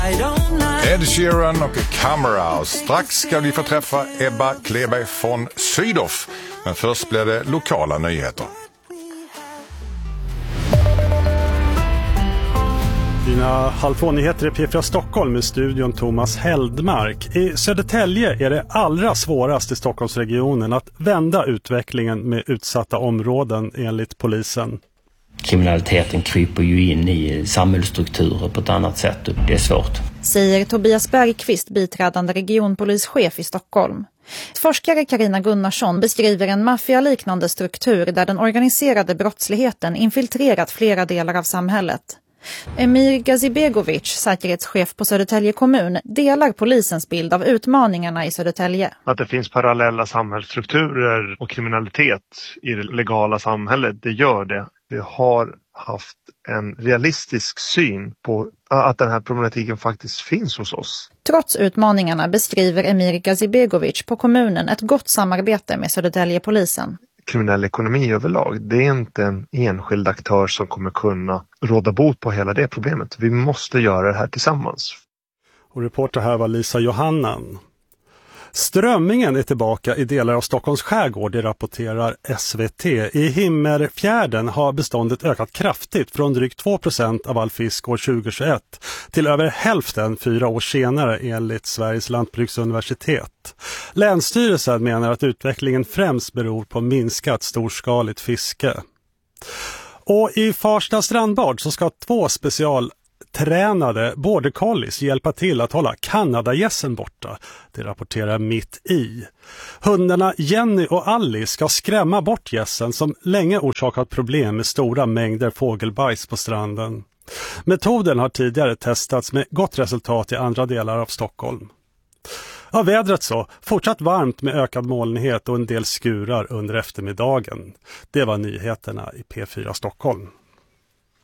Ed Sheeran och Camera. Strax ska vi få träffa Ebba Kleberg från Sydoff. Men först blir det lokala nyheter. Dina halvtvå-nyheter i P4 Stockholm med studion Thomas Heldmark. I Södertälje är det allra svårast i Stockholmsregionen att vända utvecklingen med utsatta områden enligt polisen. Kriminaliteten kryper ju in i samhällsstrukturer på ett annat sätt. Det är svårt. Säger Tobias Bergqvist, biträdande regionpolischef i Stockholm. Forskare Carina Gunnarsson beskriver en maffialiknande struktur där den organiserade brottsligheten infiltrerat flera delar av samhället. Emir Gazibegovic, säkerhetschef på Södertälje kommun, delar polisens bild av utmaningarna i Södertälje. Att det finns parallella samhällsstrukturer och kriminalitet i det legala samhället, det gör det. Vi har haft en realistisk syn på att den här problematiken faktiskt finns hos oss. Trots utmaningarna beskriver Emir Gazibegovic på kommunen ett gott samarbete med Södertäljepolisen. Kriminell ekonomi överlag, det är inte en enskild aktör som kommer kunna råda bot på hela det problemet. Vi måste göra det här tillsammans. Och reporter här var Lisa Johannan. Strömmingen är tillbaka i delar av Stockholms skärgård, det rapporterar SVT. I Himmerfjärden har beståndet ökat kraftigt från drygt 2% av all fisk år 2021 till över hälften 4 år senare enligt Sveriges lantbruksuniversitet. Länsstyrelsen menar att utvecklingen främst beror på minskat storskaligt fiske. Och i Farsta strandbad så ska 2 specialtränade border collies hjälpa till att hålla kanadagässen borta. Det rapporterar Mitt i. Hundarna Jenny och Allie ska skrämma bort gässen som länge orsakat problem med stora mängder fågelbajs på stranden. Metoden har tidigare testats med gott resultat i andra delar av Stockholm. Ja, vädret så. Fortsatt varmt med ökad molnighet och en del skurar under eftermiddagen. Det var nyheterna i P4 Stockholm.